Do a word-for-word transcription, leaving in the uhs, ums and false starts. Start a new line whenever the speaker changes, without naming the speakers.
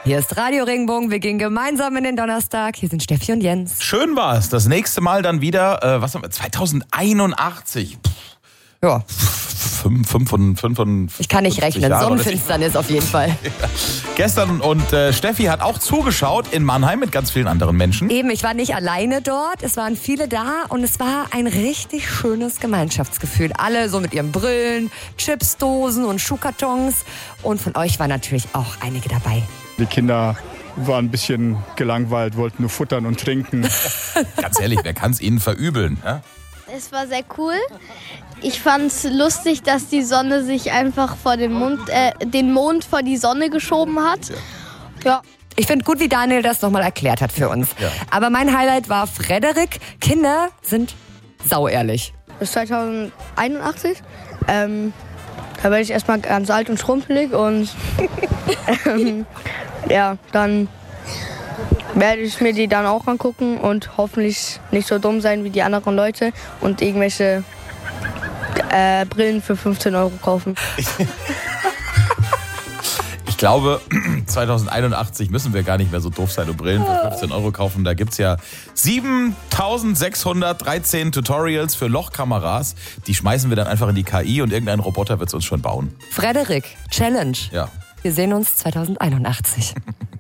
Hier ist Radio Regenbogen, wir gehen gemeinsam in den Donnerstag. Hier sind Steffi und Jens.
Schön war es. Das nächste Mal dann wieder, äh, was haben wir, zweitausendeinundachtzig. Pff.
Ja.
Fünf, fünf und, fünf und
ich kann nicht rechnen,
Jahre,
Sonnenfinsternis auf jeden Fall.
Ja. Gestern und äh, Steffi hat auch zugeschaut in Mannheim mit ganz vielen anderen Menschen.
Eben, ich war nicht alleine dort, es waren viele da und es war ein richtig schönes Gemeinschaftsgefühl. Alle so mit ihren Brillen, Chipsdosen und Schuhkartons und von euch waren natürlich auch einige dabei.
Die Kinder waren ein bisschen gelangweilt, wollten nur futtern und trinken.
Ganz ehrlich, wer kann es ihnen verübeln? Ja?
Es war sehr cool. Ich fand es lustig, dass die Sonne sich einfach vor den Mond, äh, den Mond vor die Sonne geschoben hat. Ja. ja.
Ich finde gut, wie Daniel das nochmal erklärt hat für uns.
Ja.
Aber mein Highlight war Frederik. Kinder sind sauehrlich.
Das ist zweitausendeinundachtzig. Ähm, da werde ich erstmal ganz alt und schrumpelig und ähm, ja, dann werde ich mir die dann auch angucken und hoffentlich nicht so dumm sein wie die anderen Leute und irgendwelche äh, Brillen für fünfzehn Euro kaufen.
Ich glaube, zweitausendeinundachtzig müssen wir gar nicht mehr so doof sein und Brillen für fünfzehn Euro kaufen. Da gibt es ja siebentausendsechshundertdreizehn Tutorials für Lochkameras. Die schmeißen wir dann einfach in die K I und irgendein Roboter wird es uns schon bauen.
Frederik, Challenge.
Ja.
Wir sehen uns zweitausendeinundachtzig.